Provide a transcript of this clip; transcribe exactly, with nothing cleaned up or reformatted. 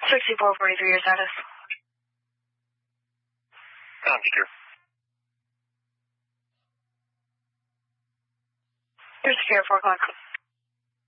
sixty-four forty-three, your status. Sound secure. You're secure, four o'clock.